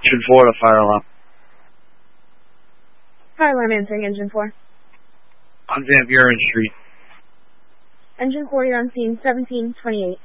Engine 4 to fire alarm. Fire alarm answering, Engine 4. On Van Buren Street. Engine 4, you're on scene 1728.